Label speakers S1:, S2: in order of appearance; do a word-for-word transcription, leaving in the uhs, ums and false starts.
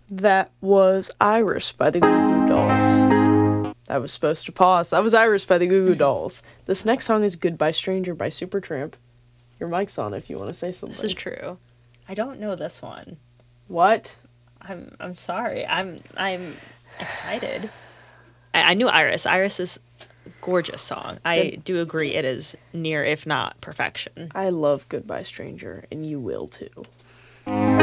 S1: That was Iris by the Goo Goo Dolls. I was supposed to pause. That was Iris by the Goo Goo Dolls. This next song is Goodbye Stranger by Supertramp. Your mic's on if you want to say something.
S2: This is true. I don't know this one.
S1: What?
S2: I'm I'm sorry. I'm I'm excited. I, I knew Iris. Iris is a gorgeous song. I Good. do agree it is near, if not perfection.
S1: I love Goodbye Stranger, and you will too.